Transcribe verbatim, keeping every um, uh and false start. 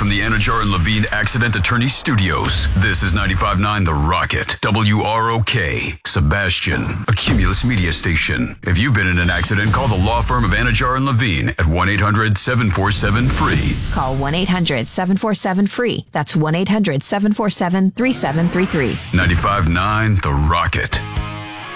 from the Anajar and Levine Accident Attorney Studios. This is ninety-five point nine The Rocket, W R O K, Sebastian, a Cumulus media station. If you've been in an accident, call the law firm of Anajar and Levine at one eight hundred seven four seven free. Call one eight hundred seven four seven free. That's one eight hundred seven four seven three seven three three. ninety-five point nine The Rocket.